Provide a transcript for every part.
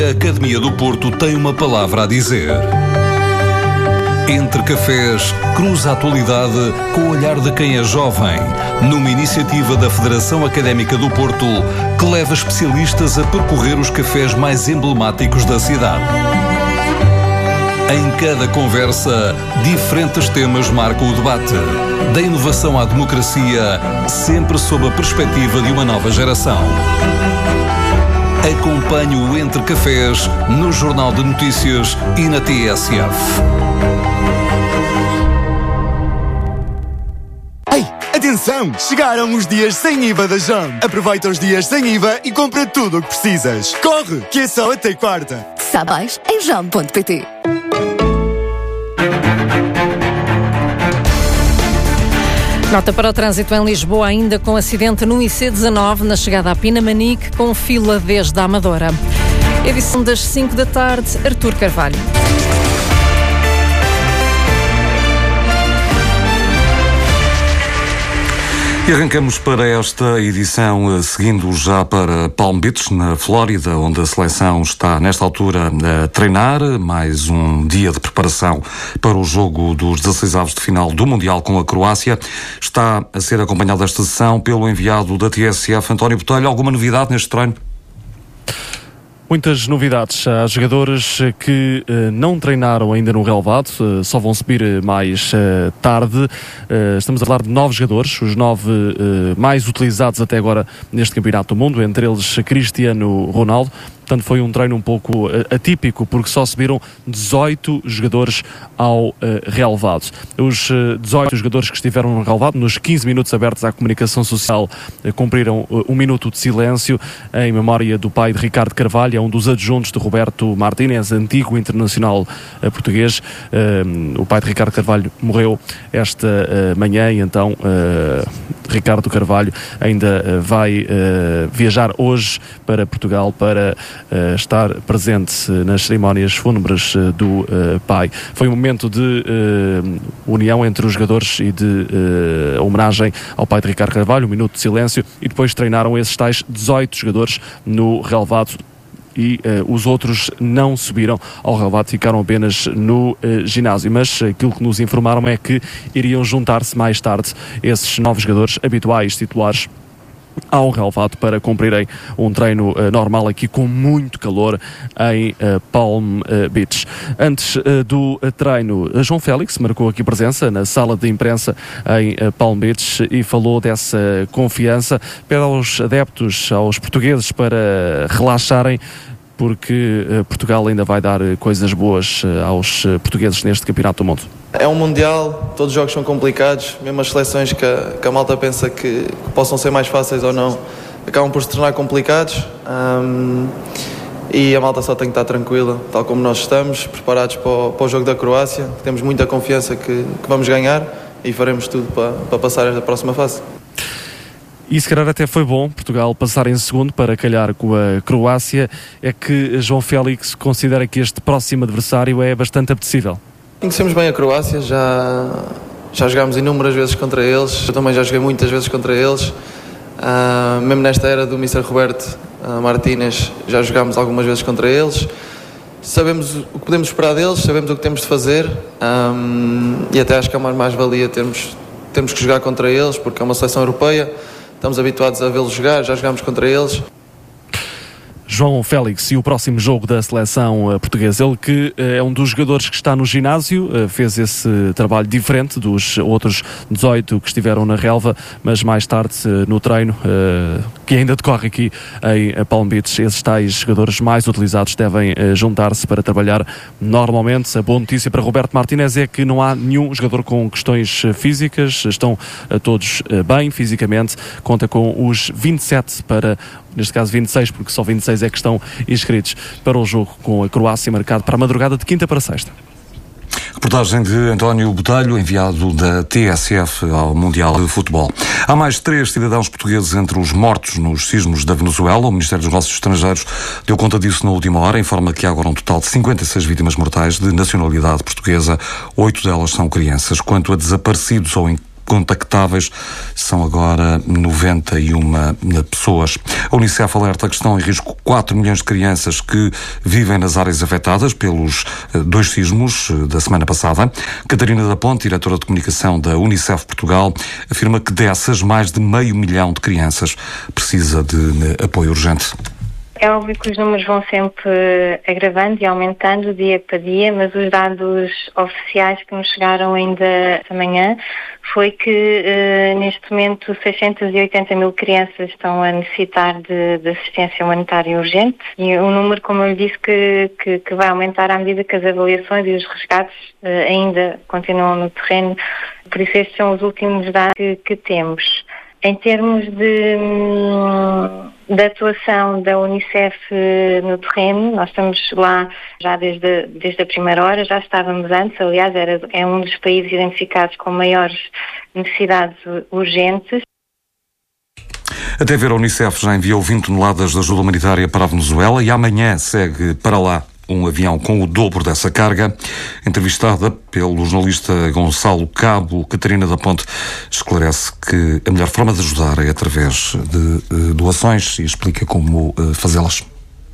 A Academia do Porto tem uma palavra a dizer. Entre Cafés, cruza a atualidade com o olhar de quem é jovem, numa iniciativa da Federação Académica do Porto, que leva especialistas a percorrer os cafés mais emblemáticos da cidade. Em cada conversa, diferentes temas marcam o debate. Da inovação à democracia, sempre sob a perspectiva de uma nova geração. Acompanhe o Entre Cafés no Jornal de Notícias e na TSF. Ei, atenção! Chegaram os dias sem IVA da JOM. Aproveita os dias sem IVA e compra tudo o que precisas. Corre, que é só até quarta. Saiba mais em jom.pt. Nota para o trânsito em Lisboa, ainda com acidente no IC19, na chegada a Pinamanique, com fila desde a Amadora. Edição das 5 da tarde, Artur Carvalho. E arrancamos para esta edição seguindo já para Palm Beach, na Flórida, onde a seleção está nesta altura a treinar. Mais um dia de preparação para o jogo dos 16avos de final do Mundial com a Croácia. Está a ser acompanhado esta sessão pelo enviado da TSF, António Botelho. Alguma novidade neste treino? Muitas novidades. Há jogadores que não treinaram ainda no relevado, só vão subir mais tarde. Estamos a falar de 9 jogadores, os 9 mais utilizados até agora neste Campeonato do Mundo, entre eles Cristiano Ronaldo. Portanto, foi um treino um pouco atípico, porque só subiram 18 jogadores ao relevado. Os 18 jogadores que estiveram no relevado, nos 15 minutos abertos à comunicação social, cumpriram um minuto de silêncio em memória do pai de Ricardo Carvalho, é um dos adjuntos de Roberto Martínez, antigo internacional português. O pai de Ricardo Carvalho morreu esta manhã e então Ricardo Carvalho ainda vai viajar hoje para Portugal para estar presente nas cerimónias fúnebres do pai. Foi um momento de união entre os jogadores e de homenagem ao pai de Ricardo Carvalho, um minuto de silêncio, e depois treinaram esses tais 18 jogadores no relevado. E os outros não subiram ao relevado, ficaram apenas no ginásio, mas aquilo que nos informaram é que iriam juntar-se mais tarde esses 9 jogadores habituais, titulares, ao relevado para cumprirem um treino normal aqui com muito calor em Palm Beach. Antes do treino, João Félix marcou aqui presença na sala de imprensa em Palm Beach e falou dessa confiança. Pede aos adeptos, aos portugueses, para relaxarem, porque Portugal ainda vai dar coisas boas aos portugueses neste Campeonato do Mundo. É um Mundial, todos os jogos são complicados, mesmo as seleções que a malta pensa que possam ser mais fáceis ou não, acabam por se tornar complicados, e a malta só tem que estar tranquila, tal como nós estamos, preparados para o jogo da Croácia. Temos muita confiança que vamos ganhar e faremos tudo para passar esta próxima fase. E se calhar até foi bom Portugal passar em segundo para calhar com a Croácia. É que João Félix considera que este próximo adversário é bastante apetecível. Conhecemos bem a Croácia, já jogámos inúmeras vezes contra eles, eu também já joguei muitas vezes contra eles, mesmo nesta era do Mr. Roberto Martínez já jogámos algumas vezes contra eles. Sabemos o que podemos esperar deles, sabemos o que temos de fazer, e até acho que é uma mais-valia temos que jogar contra eles, porque é uma seleção europeia, estamos habituados a vê-los jogar, já jogámos contra eles. João Félix, e o próximo jogo da seleção portuguesa, ele que é um dos jogadores que está no ginásio, fez esse trabalho diferente dos outros 18 que estiveram na relva, mas mais tarde no treino, que ainda decorre aqui em Palm Beach, esses tais jogadores mais utilizados devem juntar-se para trabalhar normalmente. A boa notícia para Roberto Martínez é que não há nenhum jogador com questões físicas, estão todos bem fisicamente, conta com os 27 para, neste caso 26, porque só 26 é que estão inscritos para o jogo com a Croácia, marcado para a madrugada de quinta para sexta. Reportagem de António Botelho, enviado da TSF ao Mundial de Futebol. Há mais 3 cidadãos portugueses entre os mortos nos sismos da Venezuela. O Ministério dos Negócios Estrangeiros deu conta disso na última hora, informa que há agora um total de 56 vítimas mortais de nacionalidade portuguesa. 8 delas são crianças. Quanto a desaparecidos ou contactáveis são agora 91 pessoas. A Unicef alerta que estão em risco 4 milhões de crianças que vivem nas áreas afetadas pelos 2 sismos da semana passada. Catarina da Ponte, diretora de comunicação da Unicef Portugal, afirma que dessas, mais de 500 mil de crianças precisa de apoio urgente. É óbvio que os números vão sempre agravando e aumentando dia para dia, mas os dados oficiais que nos chegaram ainda esta manhã foi que neste momento 680 mil crianças estão a necessitar de assistência humanitária urgente e um número, como eu lhe disse, que vai aumentar à medida que as avaliações e os resgates ainda continuam no terreno. Por isso estes são os últimos dados que temos. Em termos de atuação da Unicef no terreno, nós estamos lá já desde a primeira hora, já estávamos antes, aliás, é um dos países identificados com maiores necessidades urgentes. Até ver, a Unicef já enviou 20 toneladas de ajuda humanitária para a Venezuela e amanhã segue para lá um avião com o dobro dessa carga. Entrevistada pelo jornalista Gonçalo Cabo, Catarina da Ponte esclarece que a melhor forma de ajudar é através de doações e explica como fazê-las.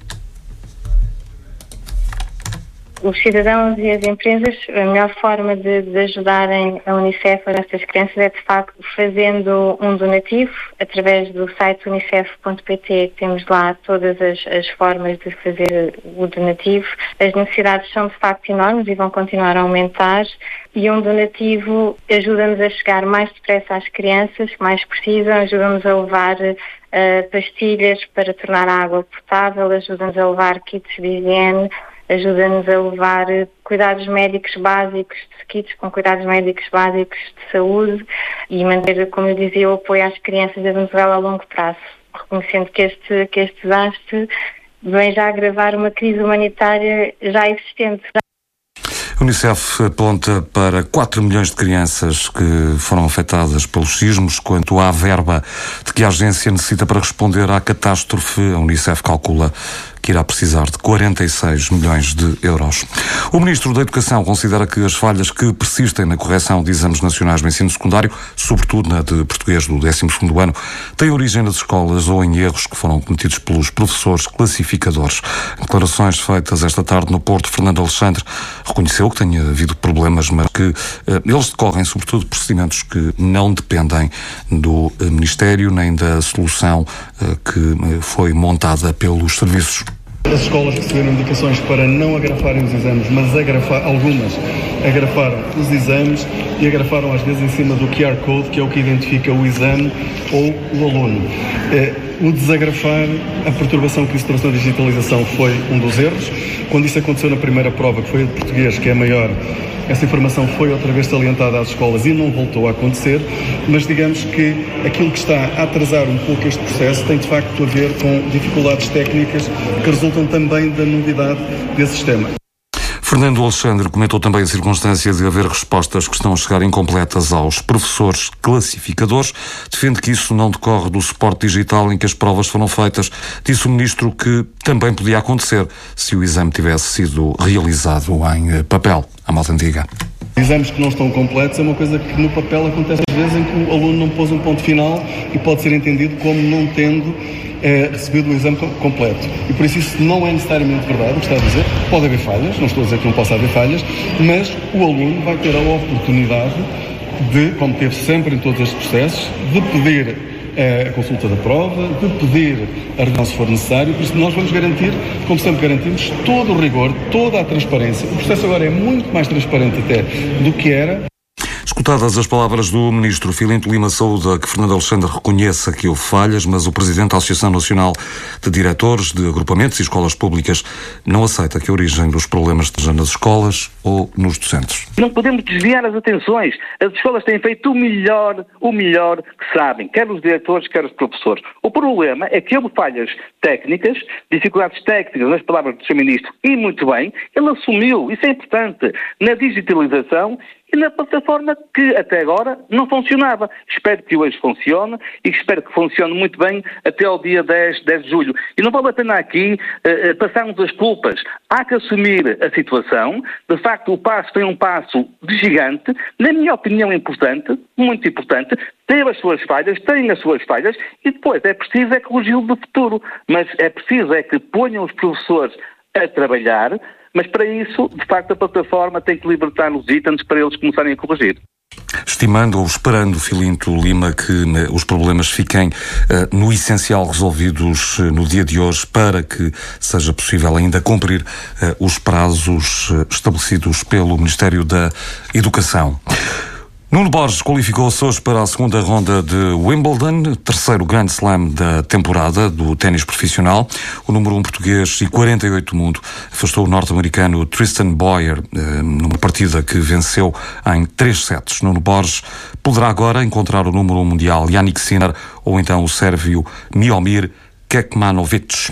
Os cidadãos e as empresas, a melhor forma de ajudarem a Unicef a estas crianças é, de facto, fazendo um donativo através do site unicef.pt. Temos lá todas as formas de fazer o donativo. As necessidades são, de facto, enormes e vão continuar a aumentar. E um donativo ajuda-nos a chegar mais depressa às crianças que mais precisam, ajuda-nos a levar pastilhas para tornar a água potável, ajuda-nos a levar kits de higiene, ajuda-nos a levar cuidados médicos básicos, kits com cuidados médicos básicos de saúde e manter, como eu dizia, o apoio às crianças da Venezuela a longo prazo, reconhecendo que este desastre vem já agravar uma crise humanitária já existente. A Unicef aponta para 4 milhões de crianças que foram afetadas pelos sismos. Quanto à verba de que a agência necessita para responder à catástrofe, a Unicef calcula que irá precisar de 46 milhões de euros. O Ministro da Educação considera que as falhas que persistem na correção de exames nacionais no ensino secundário, sobretudo na de português do 12º ano, têm origem nas escolas ou em erros que foram cometidos pelos professores classificadores. Em declarações feitas esta tarde no Porto, Fernando Alexandre reconheceu que tenha havido problemas, mas que eles decorrem sobretudo de procedimentos que não dependem do Ministério nem da solução que foi montada pelos serviços. As escolas receberam indicações para não agrafarem os exames, mas algumas agrafaram os exames e agrafaram às vezes em cima do QR Code, que é o que identifica o exame ou o aluno. O desagrafar, a perturbação que isso trouxe na digitalização foi um dos erros. Quando isso aconteceu na primeira prova, que foi a de português, que é a maior, essa informação foi outra vez salientada às escolas e não voltou a acontecer, mas digamos que aquilo que está a atrasar um pouco este processo tem de facto a ver com dificuldades técnicas que resultam também da novidade desse sistema. Fernando Alexandre comentou também a circunstância de haver respostas que estão a chegar incompletas aos professores classificadores. Defende que isso não decorre do suporte digital em que as provas foram feitas. Disse o Ministro que também podia acontecer se o exame tivesse sido realizado em papel. A malta antiga. Exames que não estão completos é uma coisa que no papel acontece às vezes em que o aluno não pôs um ponto final e pode ser entendido como não tendo recebido o exame completo. E por isso não é necessariamente verdade o que está a dizer. Pode haver falhas, não estou a dizer que não possa haver falhas, mas o aluno vai ter a oportunidade de, como teve sempre em todos estes processos, de pedir a consulta da prova, de pedir a revisão se for necessário. Por isso nós vamos garantir, como sempre garantimos, todo o rigor, toda a transparência. O processo agora é muito mais transparente até do que era. Escutadas as palavras do Ministro Filinto Lima saúda que Fernando Alexandre reconheça que houve falhas, mas o Presidente da Associação Nacional de Diretores de Agrupamentos e Escolas Públicas não aceita que a origem dos problemas esteja nas escolas ou nos docentes. Não podemos desviar as atenções. As escolas têm feito o melhor que sabem, quer os diretores, quer os professores. O problema é que houve falhas técnicas, dificuldades técnicas, nas palavras do Sr. Ministro, e muito bem, ele assumiu, isso é importante, na digitalização e na plataforma que até agora não funcionava. Espero que hoje funcione e espero que funcione muito bem até ao dia 10 de julho. E não vale a pena aqui passarmos as culpas. Há que assumir a situação. De facto, o passo foi um passo de gigante, na minha opinião importante, muito importante, tem as suas falhas e depois é preciso corrigi-lo do futuro. Mas é preciso que ponham os professores a trabalhar, mas para isso, de facto, a plataforma tem que libertar os itens para eles começarem a corrigir. Estimando ou esperando, Filinto Lima, que os problemas fiquem no essencial resolvidos no dia de hoje para que seja possível ainda cumprir os prazos estabelecidos pelo Ministério da Educação. Nuno Borges qualificou-se hoje para a segunda ronda de Wimbledon, terceiro Grand Slam da temporada do ténis profissional. O número 1 português e 48 do mundo afastou o norte-americano Tristan Boyer numa partida que venceu em 3 sets. Nuno Borges poderá agora encontrar o número 1 mundial Jannik Sinner ou então o sérvio Miomir Kekmanovic.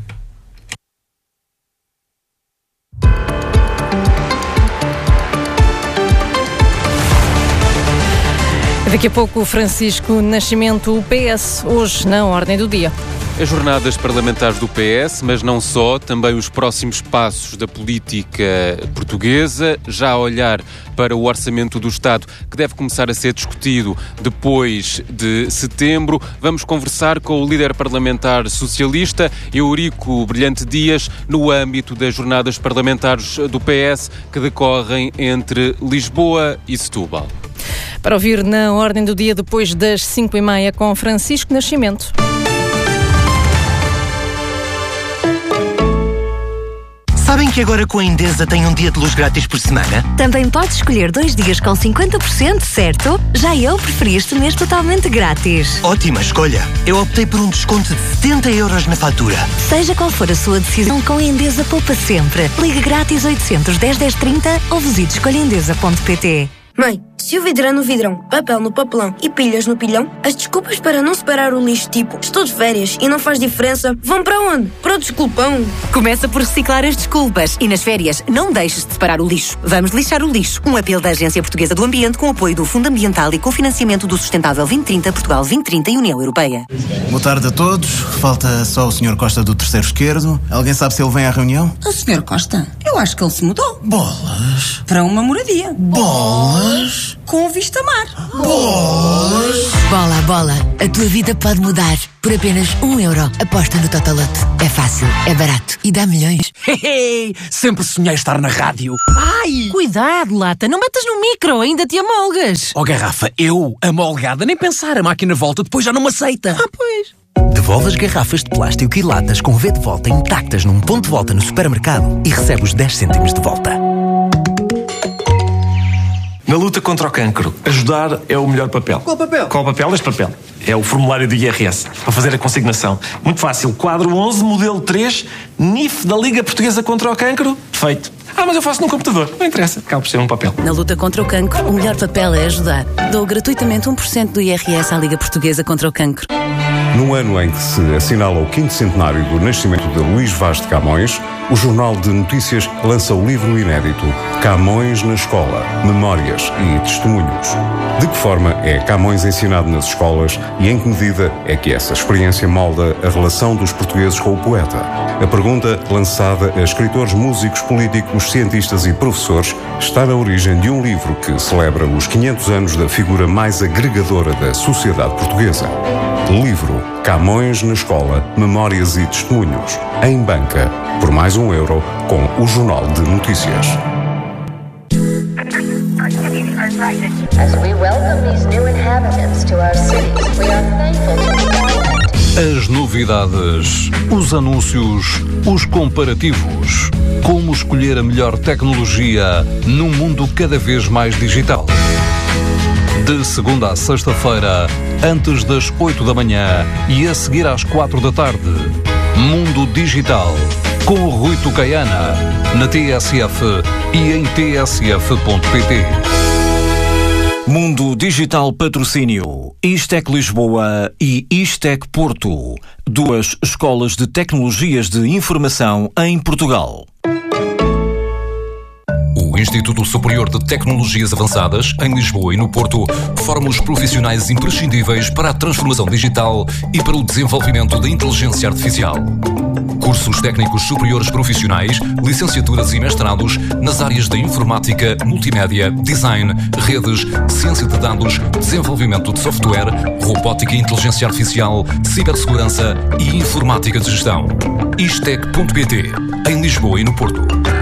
Daqui a pouco o Francisco Nascimento, o PS, hoje na ordem do dia. As jornadas parlamentares do PS, mas não só, também os próximos passos da política portuguesa, já a olhar para o orçamento do Estado, que deve começar a ser discutido depois de setembro. Vamos conversar com o líder parlamentar socialista, Eurico Brilhante Dias, no âmbito das jornadas parlamentares do PS, que decorrem entre Lisboa e Setúbal. Para ouvir na ordem do dia depois das 5h30 com Francisco Nascimento. Sabem que agora com a Endesa tem um dia de luz grátis por semana? Também pode escolher 2 dias com 50%, certo? Já eu preferi este mês totalmente grátis. Ótima escolha. Eu optei por um desconto de 70 € na fatura. Seja qual for a sua decisão, com a Endesa poupa sempre. Ligue grátis 810 1030 ou visite escolhaendesa.pt. Mãe, se o vidro é no vidrão, papel no papelão e pilhas no pilhão, as desculpas para não separar o lixo, tipo estou de férias e não faz diferença, vão para onde? Para o desculpão. Começa por reciclar as desculpas e nas férias não deixes de separar o lixo. Vamos lixar o lixo. Um apelo da Agência Portuguesa do Ambiente com apoio do Fundo Ambiental e com financiamento do Sustentável 2030, Portugal 2030 e União Europeia. Boa tarde a todos. Falta só o Sr. Costa do terceiro esquerdo. Alguém sabe se ele vem à reunião? O Sr. Costa? Eu acho que ele se mudou. Bolas. Para uma moradia. Bolas. Com vista mar. Bolas. Bola, bola. A tua vida pode mudar. Por apenas €1. Aposta no Totoloto. É fácil, é barato e dá milhões. Sempre sonhei estar na rádio. Ai! Cuidado, lata. Não metas no micro. Ainda te amolgas. Oh, garrafa, eu, amolgada, nem pensar. A máquina volta, depois já não me aceita. Ah, pois. Devolve as garrafas de plástico e latas com V de volta intactas num ponto de volta no supermercado e recebe os 10 cêntimos de volta. Na luta contra o cancro, ajudar é o melhor papel. Qual papel? Qual papel? Este papel. É o formulário do IRS, para fazer a consignação. Muito fácil. Quadro 11, modelo 3, NIF da Liga Portuguesa contra o Cancro. Feito. Mas eu faço no computador. Não interessa. Acaba por ser um papel. Na luta contra o cancro, o melhor papel é ajudar. Dou gratuitamente 1% do IRS à Liga Portuguesa contra o Cancro. No ano em que se assinala o 5º centenário do nascimento de Luís Vaz de Camões, o Jornal de Notícias lança o livro inédito Camões na Escola, Memórias e Testemunhos. De que forma é Camões ensinado nas escolas e em que medida é que essa experiência molda a relação dos portugueses com o poeta? A pergunta, lançada a escritores, músicos, políticos, cientistas e professores, está na origem de um livro que celebra os 500 anos da figura mais agregadora da sociedade portuguesa. Livro Camões na Escola, Memórias e Testemunhos. Em banca, por mais €1, com o Jornal de Notícias. As we welcome these new inhabitants to our cities, we are thankful to As novidades, os anúncios, os comparativos. Como escolher a melhor tecnologia num mundo cada vez mais digital. De segunda a sexta-feira, antes das 8 da manhã e a seguir às 4 da tarde. Mundo Digital, com o Rui Tucaiana, na TSF e em tsf.pt. Mundo Digital Patrocínio, Istec Lisboa e Istec Porto, 2 escolas de tecnologias de informação em Portugal. O Instituto Superior de Tecnologias Avançadas, em Lisboa e no Porto, forma os profissionais imprescindíveis para a transformação digital e para o desenvolvimento da inteligência artificial. Cursos técnicos superiores profissionais, licenciaturas e mestrados nas áreas da informática, multimédia, design, redes, ciência de dados, desenvolvimento de software, robótica e inteligência artificial, cibersegurança e informática de gestão. Istec.pt, em Lisboa e no Porto.